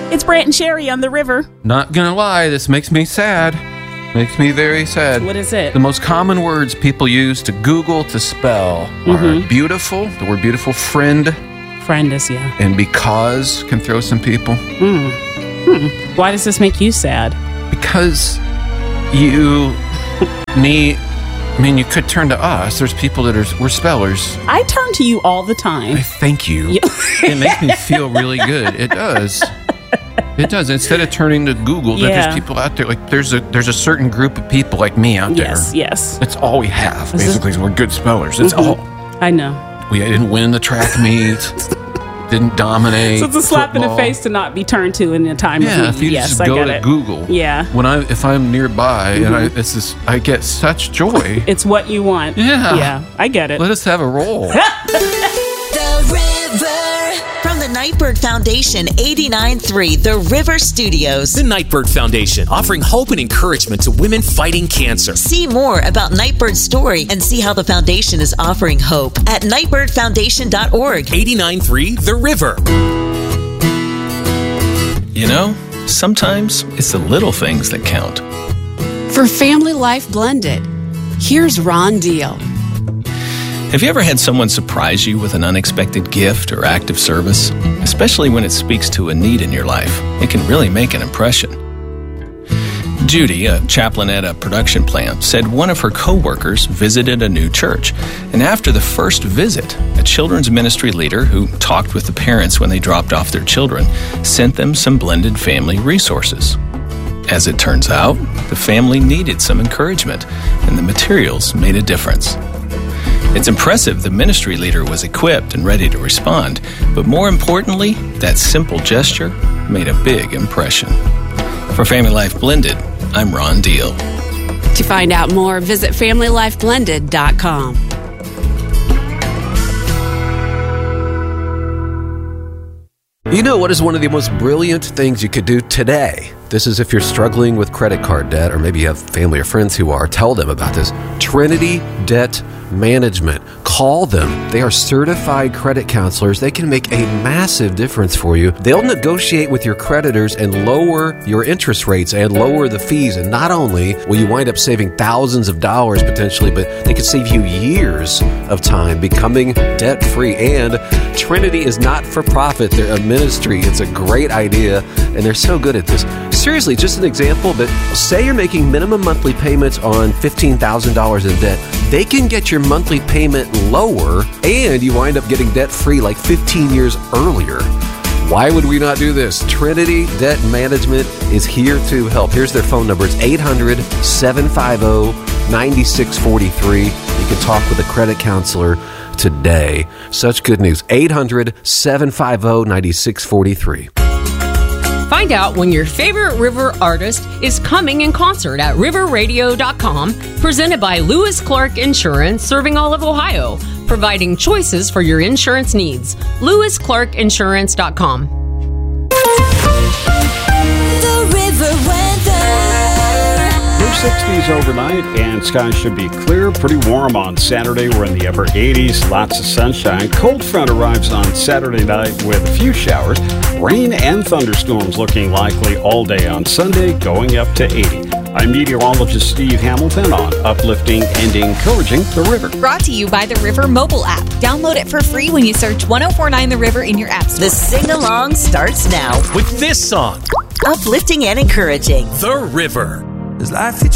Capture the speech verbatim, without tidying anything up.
It's Brant and Sherry on the river. Not gonna lie, this makes me sad. Makes me very sad. What is it? The most common words people use to Google to spell Mhm. are beautiful, the word beautiful, friend, Friend is, yeah. and because can throw some people. Mm. Hmm. Why does this make you sad? Because you need, I mean, you could turn to us. There's people that are, we're spellers. I turn to you all the time. I thank you. You- It makes me feel really good. It does. It does. Instead of turning to Google, Yeah. there's people out there. Like there's a there's a certain group of people like me out Yes, there. yes. That's all we have. This is- Basically, is we're good spellers. That's Mhm. all. I know. We didn't win the track meet. Didn't dominate. So it's a slap in football. the face to not be turned to in a time Yeah, of if need. you Yes, just I go get to it. Google. Yeah. When I if I'm nearby and I Mhm. it's just I get such joy. It's what you want. Yeah. Yeah, I get it. Let us have a roll. The River. From the Nightbird Foundation, eighty-nine point three The River Studios. The Nightbird Foundation, offering hope and encouragement to women fighting cancer. See more about Nightbird's story and see how the foundation is offering hope at nightbird foundation dot org. eighty-nine point three The River. You know, sometimes it's the little things that count. For Family Life Blended, here's Ron Deal. Have you ever had someone surprise you with an unexpected gift or act of service? Especially when it speaks to a need in your life, it can really make an impression. Judy, a chaplain at a production plant, said one of her co-workers visited a new church. And after the first visit, a children's ministry leader who talked with the parents when they dropped off their children sent them some blended family resources. As it turns out, the family needed some encouragement, and the materials made a difference. It's impressive the ministry leader was equipped and ready to respond, but more importantly, that simple gesture made a big impression. For Family Life Blended, I'm Ron Deal. To find out more, visit family life blended dot com. You know what is one of the most brilliant things you could do today? This is if you're struggling with credit card debt, or maybe you have family or friends who are. Tell them about this. Trinity Debt Management. Call them. They are certified credit counselors. They can make a massive difference for you. They'll negotiate with your creditors and lower your interest rates and lower the fees. And not only will you wind up saving thousands of dollars potentially, but they could save you years of time becoming debt-free. And Trinity is not for profit. They're a ministry. It's a great idea, and they're so good at this. Seriously, just an example, but say you're making minimum monthly payments on fifteen thousand dollars in debt. They can get your monthly payment lower, and you wind up getting debt-free like fifteen years earlier. Why would we not do this? Trinity Debt Management is here to help. Here's their phone number. It's eight hundred, seven five zero, nine six four three. You can talk with a credit counselor today. Such good news. eight hundred, seven five zero, nine six four three. Find out when your favorite River artist is coming in concert at river radio dot com, presented by Lewis Clark Insurance, serving all of Ohio, providing choices for your insurance needs. lewis clark insurance dot com. The River weather. Low sixties overnight, and skies should be clear. Pretty warm on Saturday. We're in the upper eighties. Lots of sunshine. Cold front arrives on Saturday night with a few showers. Rain and thunderstorms looking likely all day on Sunday, going up to eighty. I'm meteorologist Steve Hamilton on Uplifting and Encouraging the River. Brought to you by the River mobile app. Download it for free when you search one oh four nine The River in your app store. The sing-along starts now With this song, Uplifting and Encouraging. The River. Does life hit